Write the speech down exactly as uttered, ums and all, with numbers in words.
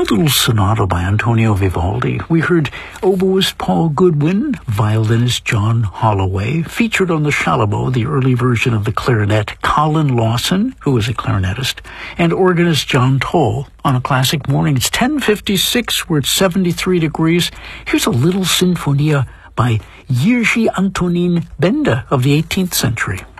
little sonata by Antonio Vivaldi. We heard oboist Paul Goodwin, violinist John Holloway, featured on the Shalabow, the early version of the clarinet, Colin Lawson, who was a clarinetist, and organist John Toll on A Classic Morning. It's ten fifty-six, we're at seventy-three degrees. Here's a little sinfonia by Jiří Antonín Benda of the eighteenth century.